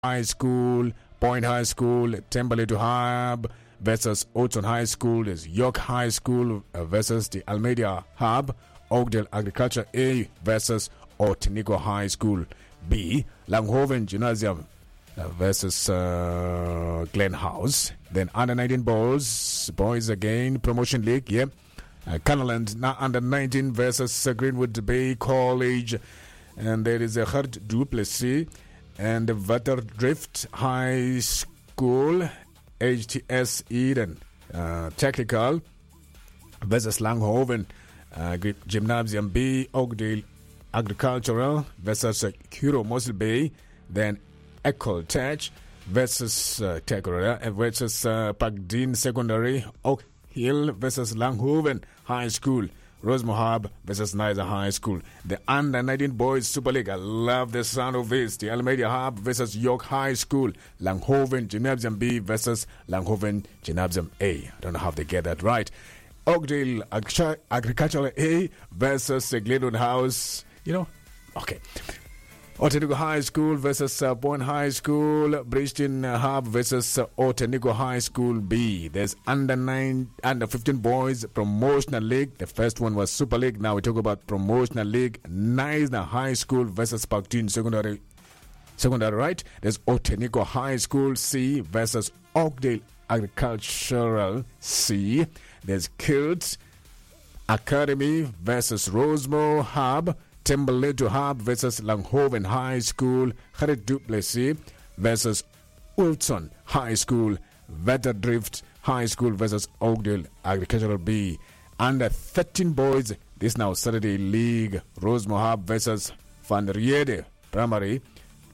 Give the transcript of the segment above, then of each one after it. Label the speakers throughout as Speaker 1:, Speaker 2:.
Speaker 1: High School, Point High School, Tembalito Hub versus Oton High School. There's York High School versus the Almeida Hub. Oakdale Agriculture A versus Otenico High School B. Langhoven Gymnasium versus Glen House. Then under 19 boys again, Promotion League, yeah. Canaland now under 19 versus Greenwood Bay College. And there is a Herd Duplessis and the Waterdrift High School, HTS Eden Technical versus Langhoven Gymnasium B. Oakdale Agricultural versus Kuro Mossel Bay. Then Ecole Tech versus versus Pagdin Secondary, Oak Hill versus Langhoven High School, Rosemont Hub versus Niza High School. The under 19 boys Super League, I love the sound of this. The Almeida Hub versus York High School, Langhoven Gymnasium B versus Langhoven Gymnasium A. I don't know how they get that right. Oakdale Agricultural A versus Glenwood House, okay. Otenico High School versus Point High School, Bridgeton Hub versus Otenico High School B. There's under 15 boys promotional league. The first one was Super League. Now we talk about promotional league. Niza High School versus Pagdin Secondary, right? There's Otenico High School C versus Oakdale Agricultural C. There's Kilts Academy versus Rosemont Hub. Tembalito Hub versus Langhoven High School, Herd Duplessis versus Wilson High School, Waterdrift High School versus Oakdale Agricultural B. Under 13 boys, this now Saturday League, Rosemont Hub versus Van Riede Primary,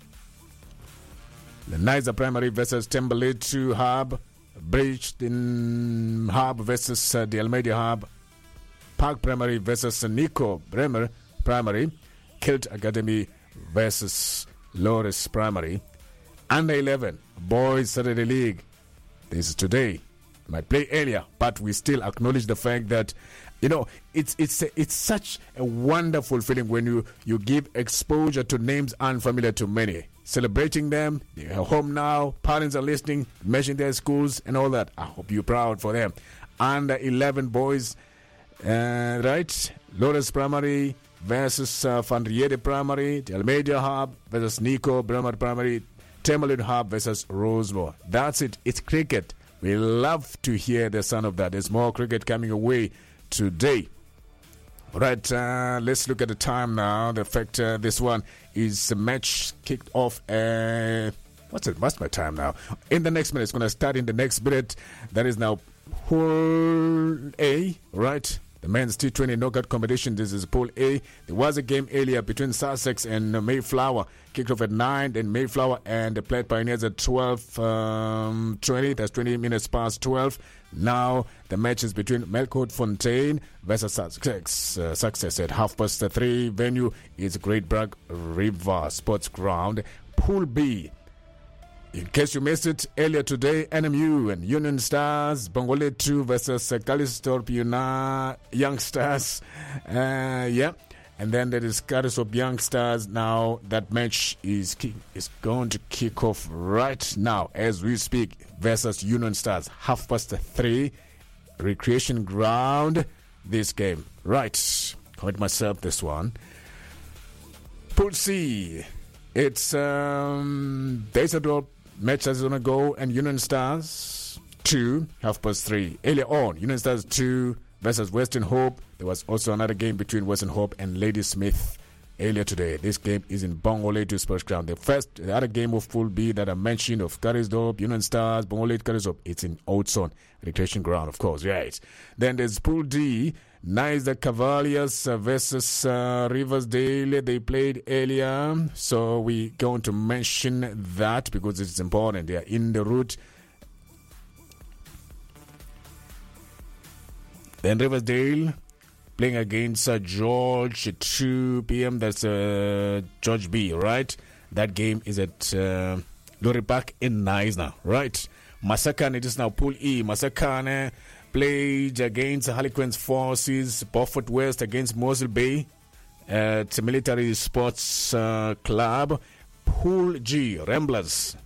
Speaker 1: the Niza Primary versus Tembalito Hub, Bridgeton Hub versus the Almeida Hub, Park Primary versus Nico Bremer Primary, Kilt Academy versus Loris Primary. Under 11 boys Saturday League. This is today. Might play earlier, but we still acknowledge the fact that it's such a wonderful feeling when you give exposure to names unfamiliar to many. Celebrating them, they're home now, parents are listening, mentioning their schools and all that. I hope you're proud for them. Under 11 boys, right? Loris Primary versus Van Riede Primary, the Almeida Hub versus Nico Bremer Primary, Tembalito Hub versus Rosemont. That's it. It's cricket. We love to hear the sound of that. There's more cricket coming away today. All right, let's look at the time now. The fact this one is a match kicked off. What's my time now? In the next minute, it's going to start in the next minute. That is now Pool A, right? The men's T20 knockout competition. This is Pool A. There was a game earlier between Sussex and Mayflower. Kicked off at 9. Then Mayflower and the Played Pioneers at 12:20. That's 20 minutes past 12. Now the match is between Melcote Fontaine versus Sussex. Success at 3:30. Venue is Great Bragg River Sports Ground. Pool B. In case you missed it earlier today, NMU and Union Stars, Bongole 2 versus Calisthorpe Young Stars. Yeah. And then there is Calisthorpe Young Stars. Now that match is going to kick off right now as we speak versus Union Stars. 3:30. Recreation Ground. This game. Right. Commit myself this one. Pool C. It's there's a draw. Match that's going to go, and Union Stars 2, 3:30. Earlier on, Union Stars 2 versus Western Hope. There was also another game between Western Hope and Ladysmith earlier today. This game is in Bongole 2 Sports Ground. The other game of Pool B that I mentioned of Carisdorp, Union Stars, Bongole Carisdorp, it's in Oudtshoorn Recreation Ground, of course, right. Then there's Pool D, Niza Cavaliers versus Riversdale. They played earlier, so we're going to mention that because it's important. They are in the route. Then Riversdale playing against George at 2 p.m. That's George B, right? That game is at Lorry Park in Niza, right? Masakane, it is now Pool E. Masakane played against Harlequins Forces, Beaufort West against Mossel Bay at Military Sports Club. Pool G, Ramblers